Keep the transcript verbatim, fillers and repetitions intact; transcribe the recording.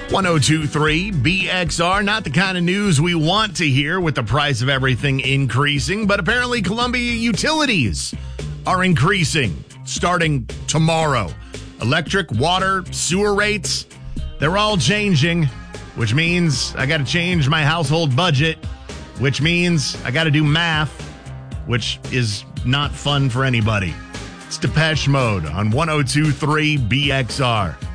one oh two three B X R, not the kind of news we want to hear with the price of everything increasing, but apparently Columbia utilities are increasing starting tomorrow. Electric, water, sewer rates, they're all changing, which means I got to change my household budget, which means I got to do math, which is not fun for anybody. It's Depeche Mode on one oh two three B X R.